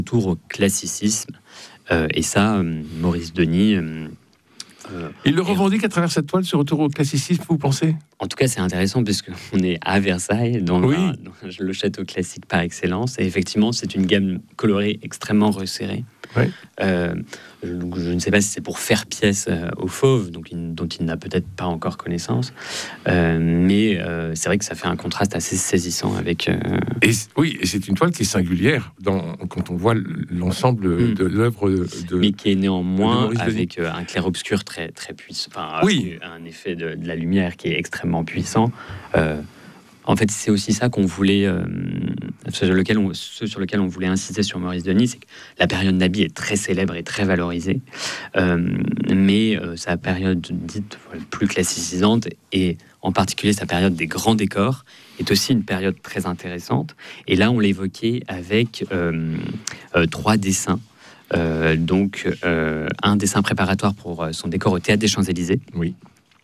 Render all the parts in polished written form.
retour au classicisme. Et ça, Maurice Denis... il le revendique à travers cette toile, ce retour au classicisme, vous pensez ? En tout cas, c'est intéressant puisqu'on est à Versailles, dans le château classique par excellence. Et effectivement, c'est une gamme colorée extrêmement resserrée. Oui. Je ne sais pas si c'est pour faire pièce au fauve, dont il n'a peut-être pas encore connaissance. Mais c'est vrai que ça fait un contraste assez saisissant avec... Et c'est une toile qui est singulière quand on voit l'ensemble de l'œuvre de... Mais qui est néanmoins avec un clair-obscur très, très puissant. Enfin, un effet de la lumière qui est extrêmement puissant. En fait, c'est aussi ça qu'on voulait, ce sur lequel on voulait insister sur Maurice Denis, c'est que la période Nabi est très célèbre et très valorisée, mais sa période dite plus classicisante, et en particulier sa période des grands décors, est aussi une période très intéressante. Et là, on l'évoquait avec 3 dessins. Donc, un dessin préparatoire pour son décor au Théâtre des Champs-Élysées. Oui.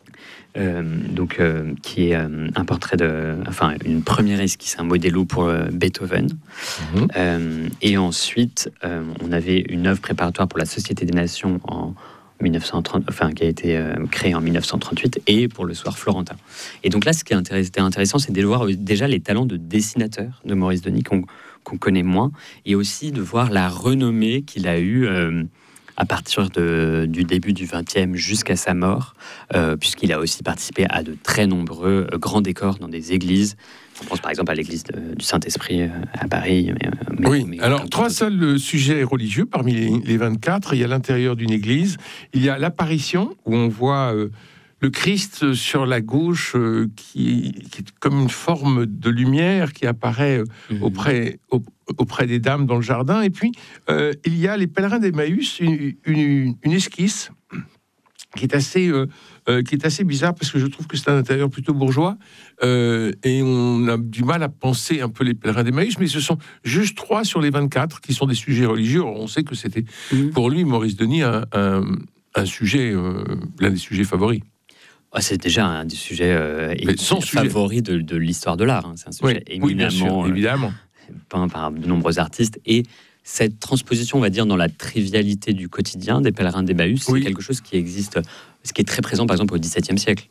Qui est un portrait une première esquisse, un modello pour Beethoven. Et ensuite, on avait une œuvre préparatoire pour la Société des Nations en 1930, qui a été créée en 1938, et pour le Soir florentin. Et donc là, ce qui était intéressant, c'est de voir déjà les talents de dessinateur de Maurice Denis qu'on connaît moins, et aussi de voir la renommée qu'il a eue à partir du début du XXe jusqu'à sa mort, puisqu'il a aussi participé à de très nombreux grands décors dans des églises. On pense par exemple à l'église du Saint-Esprit à Paris. Alors 3 seuls sujets religieux parmi les 24. Il y a l'intérieur d'une église, il y a l'apparition, où on voit le Christ sur la gauche, qui est comme une forme de lumière qui apparaît auprès des dames dans le jardin. Et puis, il y a les pèlerins d'Emmaüs, une esquisse qui est assez bizarre, parce que je trouve que c'est un intérieur plutôt bourgeois, et on a du mal à penser un peu les pèlerins d'Emmaüs, mais ce sont juste 3 sur les 24 qui sont des sujets religieux. On sait que c'était pour lui, Maurice Denis, un sujet, l'un des sujets favoris. C'est déjà un des sujets favoris de l'histoire de l'art. C'est un sujet évidemment peint par de nombreux artistes. Et cette transposition, on va dire, dans la trivialité du quotidien des pèlerins d'Emmaüs, c'est quelque chose qui existe, ce qui est très présent, par exemple, au XVIIe siècle.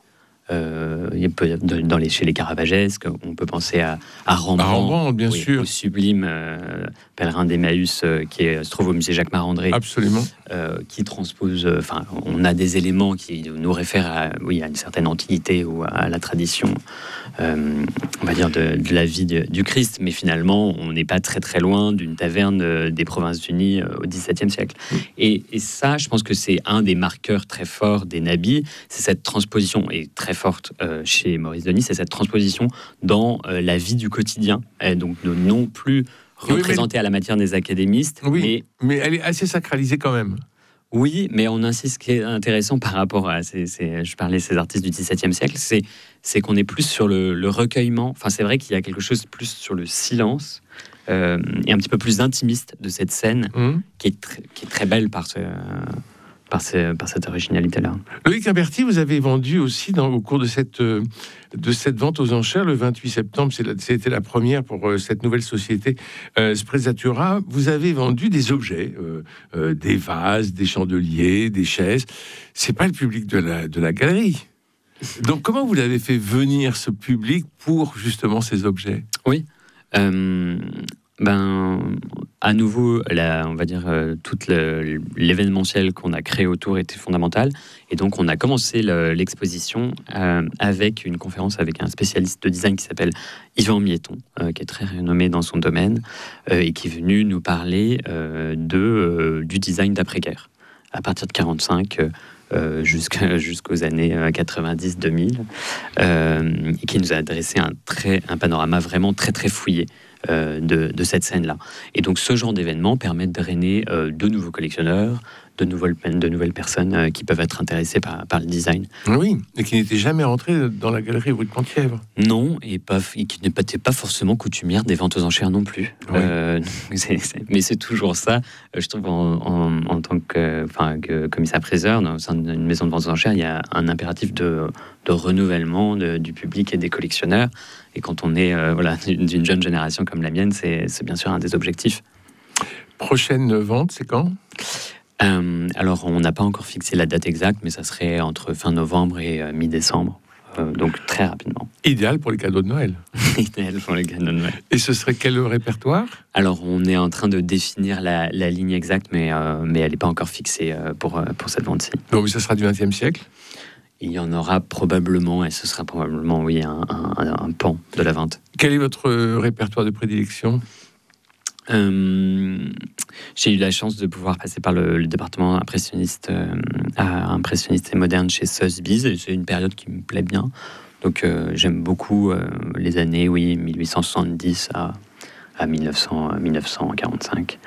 Chez les Caravagesques, on peut penser à Rembrandt, bien sûr, au sublime pèlerin d'Emmaüs qui se trouve au musée Jacques Marandré. Absolument. Qui transpose. On a des éléments qui nous réfèrent à une certaine antiquité ou à la tradition, on va dire, de la vie du Christ. Mais finalement, on n'est pas très très loin d'une taverne des Provinces-Unies au XVIIe siècle. Et ça, je pense que c'est un des marqueurs très forts des nabis, c'est cette transposition, et très forte chez Maurice Denis, c'est cette transposition dans la vie du quotidien, donc non plus représentée à la matière des académistes. Mais elle est assez sacralisée quand même. Oui, mais on insiste, ce qui est intéressant par rapport à je parlais de ces artistes du XVIIe siècle, c'est qu'on est plus sur le recueillement. Enfin, c'est vrai qu'il y a quelque chose plus sur le silence et un petit peu plus intimiste de cette scène qui est très belle par cette originalité-là. Loïc Imberti, vous avez vendu aussi au cours de cette vente aux enchères le 28 septembre, c'était la première pour cette nouvelle société Sprezzatura. Vous avez vendu des objets, des vases, des chandeliers, des chaises. C'est pas le public de la galerie. Donc comment vous avez fait venir ce public pour justement ces objets ? Oui. À nouveau, on va dire, tout l'événementiel qu'on a créé autour était fondamental. Et donc, on a commencé l'exposition avec une conférence avec un spécialiste de design qui s'appelle Yvan Mietton, qui est très renommé dans son domaine, et qui est venu nous parler du design d'après-guerre, à partir de 1945 jusqu'aux années 90-2000, et qui nous a adressé un panorama vraiment très, très fouillé de cette scène-là. Et donc, ce genre d'événement permet de drainer de nouveaux collectionneurs, de nouvelles personnes qui peuvent être intéressées par le design. Oui, et qui n'étaient jamais rentrées dans la galerie rue de Penthièvre. Non, et qui n'étaient pas forcément coutumières des ventes aux enchères non plus. Oui. Mais c'est toujours ça, je trouve, en tant que commissaire-priseur, dans une maison de ventes aux enchères, il y a un impératif de renouvellement du public et des collectionneurs. Et quand on est d'une jeune génération comme la mienne, c'est bien sûr un des objectifs. prochaine vente, c'est quand ? Alors, on n'a pas encore fixé la date exacte, mais ça serait entre fin novembre et mi-décembre. Donc, très rapidement. Idéal pour les cadeaux de Noël. Idéal pour les cadeaux de Noël. Et ce serait quel répertoire ? Alors, on est en train de définir la ligne exacte, mais elle n'est pas encore fixée pour cette vente-ci. Donc, mais ça sera du XXe siècle ? Il y en aura probablement, et ce sera probablement, oui, un pan de la vente. Quel est votre répertoire de prédilection ? J'ai eu la chance de pouvoir passer par le département impressionniste et moderne chez Sotheby's, et c'est une période qui me plaît bien. Donc j'aime beaucoup les années 1870 à 1945.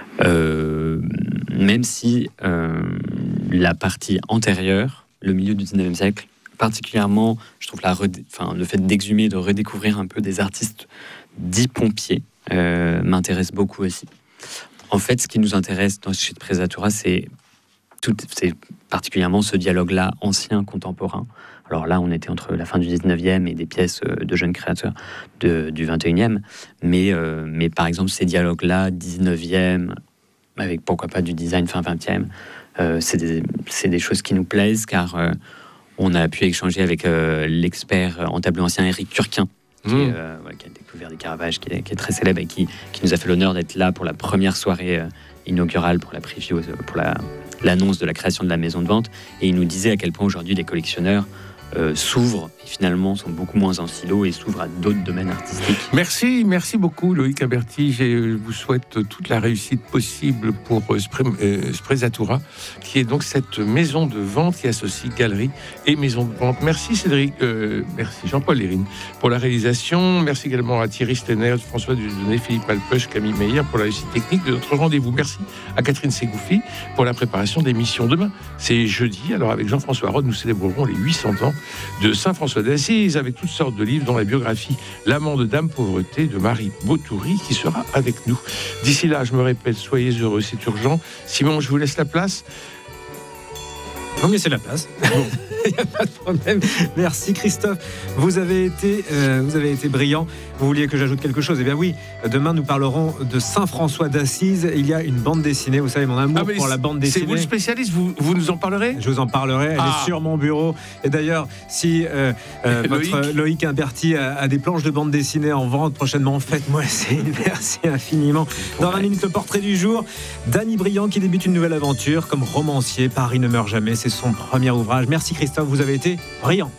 Même si la partie antérieure, le milieu du 19e siècle, particulièrement, je trouve le fait d'exhumer, de redécouvrir un peu des artistes dits pompiers, m'intéresse beaucoup aussi. En fait, ce qui nous intéresse chez Presatura, c'est particulièrement ce dialogue-là ancien-contemporain. Alors là, on était entre la fin du 19e et des pièces de jeunes créateurs du 21e. Mais par exemple, ces dialogues-là, 19e, avec pourquoi pas du design fin 20e, c'est des choses qui nous plaisent, car on a pu échanger avec l'expert en tableau ancien Éric Turquin, qui a découvert des Caravages, qui est très célèbre et qui nous a fait l'honneur d'être là pour la première soirée inaugurale, pour la preview, pour l'annonce de la création de la maison de vente. Et il nous disait à quel point aujourd'hui les collectionneurs s'ouvrent et finalement sont beaucoup moins en silo et s'ouvrent à d'autres domaines artistiques. Merci beaucoup Loïc Imberti. Je vous souhaite toute la réussite possible pour Presatura, qui est donc cette maison de vente qui associe galerie et maison de vente. Merci Cédric, merci Jean-Paul Lérine pour la réalisation. Merci également à Thierry Stenner, François Dudonné, Philippe Alpeuch, Camille Meyer pour la réussite technique de notre rendez-vous. Merci à Catherine Ségoufi pour la préparation d'émission. Demain, c'est jeudi. Alors avec Jean-François Rode, nous célébrerons les 800 ans de Saint-François d'Assise, avec toutes sortes de livres, dont la biographie L'amant de Dame Pauvreté de Marie Botoury, qui sera avec nous. D'ici là, je me répète, soyez heureux, c'est urgent. Simon, je vous laisse la place. Non, mais c'est la place. Il n'y a pas de problème. Merci Christophe. Vous avez été brillant. Vous vouliez que j'ajoute quelque chose ? Eh bien oui, demain nous parlerons de Saint-François d'Assise. Il y a une bande dessinée, vous savez mon amour pour la bande dessinée. C'est vous le spécialiste, vous nous en parlerez ? Je vous en parlerai, elle est sur mon bureau. Et d'ailleurs, si votre Loïc Imberti a des planches de bande dessinée en vente prochainement, faites-moi signe. Merci infiniment. Dans 20 minutes, le portrait du jour, Dany Briand qui débute une nouvelle aventure comme romancier. Paris ne meurt jamais, c'est son premier ouvrage. Merci Christophe, vous avez été brillant.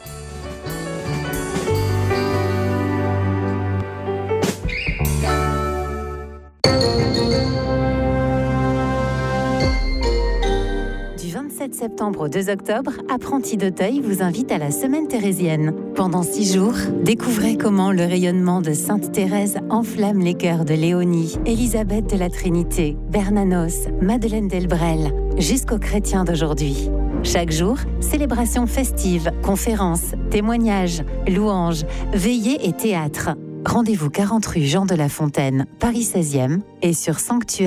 Du 27 septembre au 2 octobre, Apprentis d'Auteuil vous invite à la Semaine thérésienne. Pendant 6 jours, découvrez comment le rayonnement de Sainte Thérèse enflamme les cœurs de Léonie, Élisabeth de la Trinité, Bernanos, Madeleine Delbrel, jusqu'aux chrétiens d'aujourd'hui. Chaque jour, célébrations festives, conférences, témoignages, louanges, veillées et théâtre. Rendez-vous 40 rue Jean de La Fontaine, Paris 16e et sur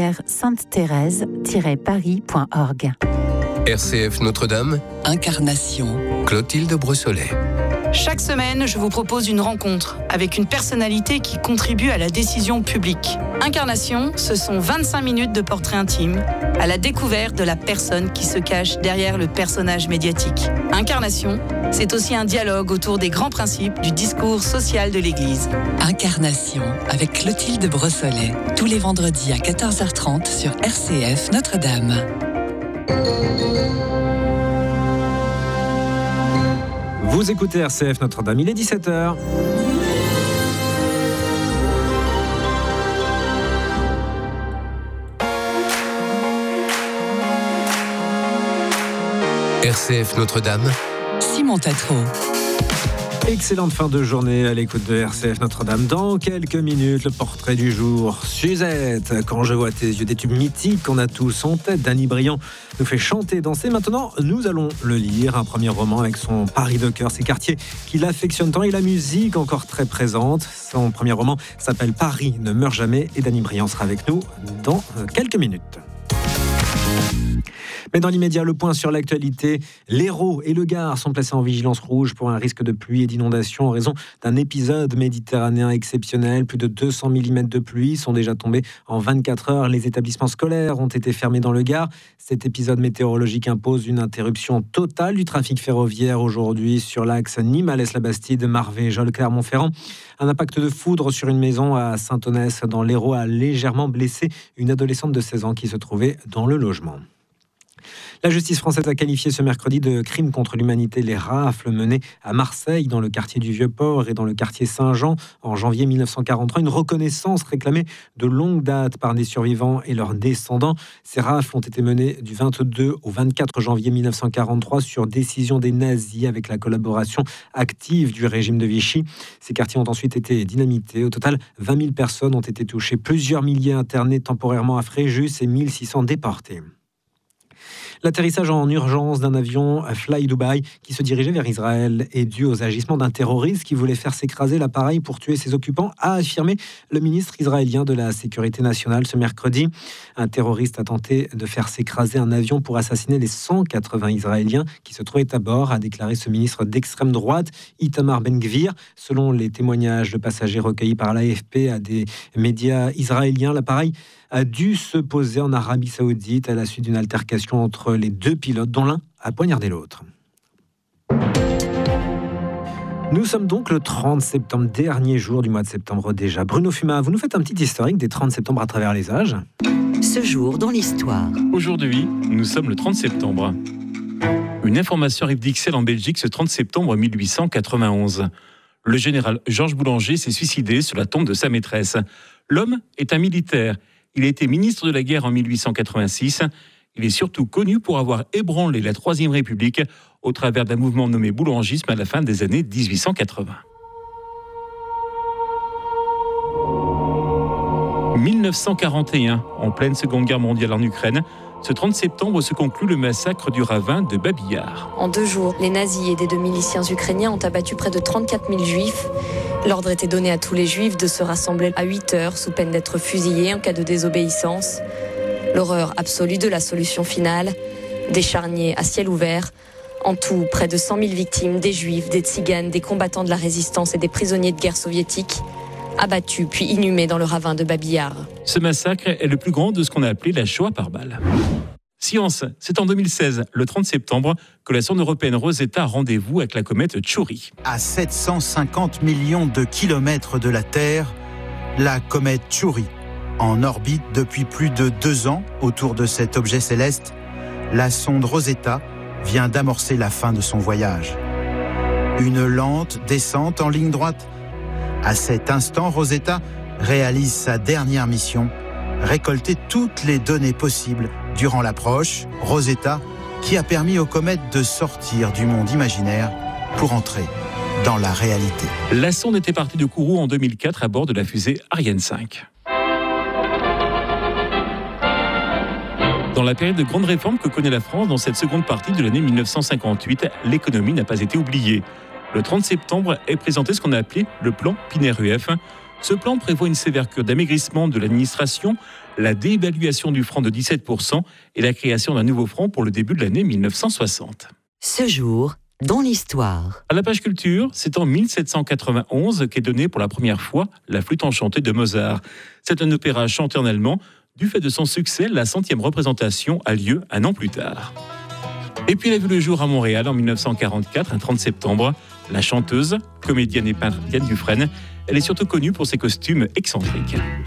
sanctuaire-sainte-thérèse-paris.org. RCF Notre-Dame, Incarnation, Clotilde Brossolet. Chaque semaine, je vous propose une rencontre avec une personnalité qui contribue à la décision publique. Incarnation, ce sont 25 minutes de portrait intime, à la découverte de la personne qui se cache derrière le personnage médiatique. Incarnation, c'est aussi un dialogue autour des grands principes du discours social de l'Église. Incarnation, avec Clotilde Brossolet, tous les vendredis à 14h30 sur RCF Notre-Dame. Vous écoutez RCF Notre-Dame, il est 17h. RCF Notre-Dame, Simon Tatro. Excellente fin de journée à l'écoute de RCF Notre-Dame. Dans quelques minutes, le portrait du jour. Suzette, quand je vois tes yeux, des tubes mythiques qu'on a tous en tête. Dany Briand nous fait chanter, danser. Maintenant, nous allons le lire. Un premier roman avec son Paris de cœur, ces quartiers qu'il affectionne tant et la musique encore très présente. Son premier roman s'appelle Paris ne meurt jamais et Dany Briand sera avec nous dans quelques minutes. Mais dans l'immédiat, le point sur l'actualité. L'Hérault et le Gard sont placés en vigilance rouge pour un risque de pluie et d'inondation en raison d'un épisode méditerranéen exceptionnel. Plus de 200 mm de pluie sont déjà tombés en 24 heures. Les établissements scolaires ont été fermés dans le Gard. Cet épisode météorologique impose une interruption totale du trafic ferroviaire aujourd'hui sur l'axe Nîmes-Alès-la-Bastide, Marvejols-Clermont-Ferrand. Un impact de foudre sur une maison à Saint-Onès dans l'Hérault a légèrement blessé une adolescente de 16 ans qui se trouvait dans le logement. La justice française a qualifié ce mercredi de crime contre l'humanité les rafles menées à Marseille, dans le quartier du Vieux-Port et dans le quartier Saint-Jean en janvier 1943. Une reconnaissance réclamée de longue date par des survivants et leurs descendants. Ces rafles ont été menées du 22 au 24 janvier 1943 sur décision des nazis avec la collaboration active du régime de Vichy. Ces quartiers ont ensuite été dynamités. Au total, 20 000 personnes ont été touchées, plusieurs milliers internés temporairement à Fréjus et 1600 déportés. L'atterrissage en urgence d'un avion Fly Dubai qui se dirigeait vers Israël est dû aux agissements d'un terroriste qui voulait faire s'écraser l'appareil pour tuer ses occupants, a affirmé le ministre israélien de la Sécurité nationale ce mercredi. Un terroriste a tenté de faire s'écraser un avion pour assassiner les 180 Israéliens qui se trouvaient à bord, a déclaré ce ministre d'extrême droite, Itamar Ben-Gvir. Selon les témoignages de passagers recueillis par l'AFP à des médias israéliens, l'appareil a dû se poser en Arabie Saoudite à la suite d'une altercation entre les deux pilotes, dont l'un a poignardé l'autre. Nous sommes donc le 30 septembre, dernier jour du mois de septembre déjà. Bruno Fuma, vous nous faites un petit historique des 30 septembre à travers les âges. Ce jour dans l'histoire. Aujourd'hui, nous sommes le 30 septembre. Une information arrive d'Ixelles en Belgique ce 30 septembre 1891. Le général Georges Boulanger s'est suicidé sur la tombe de sa maîtresse. L'homme est un militaire. Il a été ministre de la guerre en 1886. Il est surtout connu pour avoir ébranlé la Troisième République au travers d'un mouvement nommé boulangisme à la fin des années 1880. 1941, en pleine Seconde Guerre mondiale en Ukraine, ce 30 septembre se conclut le massacre du ravin de Babillard. En 2 jours, les nazis aidés de miliciens ukrainiens ont abattu près de 34 000 juifs. L'ordre était donné à tous les juifs de se rassembler à 8 heures sous peine d'être fusillés en cas de désobéissance. L'horreur absolue de la solution finale, des charniers à ciel ouvert. En tout, près de 100 000 victimes, des juifs, des tziganes, des combattants de la résistance et des prisonniers de guerre soviétiques, abattus puis inhumés dans le ravin de Babillard. Ce massacre est le plus grand de ce qu'on a appelé la Shoah par balle. Science, c'est en 2016, le 30 septembre, que la sonde européenne Rosetta a rendez-vous avec la comète Chury. À 750 millions de kilomètres de la Terre, la comète Chury, en orbite depuis plus de 2 ans autour de cet objet céleste, la sonde Rosetta vient d'amorcer la fin de son voyage. Une lente descente en ligne droite. À cet instant, Rosetta réalise sa dernière mission, récolter toutes les données possibles durant l'approche. Rosetta, qui a permis aux comètes de sortir du monde imaginaire pour entrer dans la réalité. La sonde était partie de Kourou en 2004 à bord de la fusée Ariane 5. Dans la période de grande réforme que connaît la France dans cette seconde partie de l'année 1958, l'économie n'a pas été oubliée. Le 30 septembre est présenté ce qu'on a appelé le plan Pinay-Rueff. Ce plan prévoit une sévère cure d'amaigrissement de l'administration, la dévaluation du franc de 17% et la création d'un nouveau franc pour le début de l'année 1960. Ce jour dans l'histoire. À la page culture, c'est en 1791 qu'est donnée pour la première fois la flûte enchantée de Mozart. C'est un opéra chanté en allemand. Du fait de son succès, la 100e représentation a lieu 1 an plus tard. Et puis elle a vu le jour à Montréal en 1944, un 30 septembre. La chanteuse, comédienne et peintre Diane Dufresne, elle est surtout connue pour ses costumes excentriques.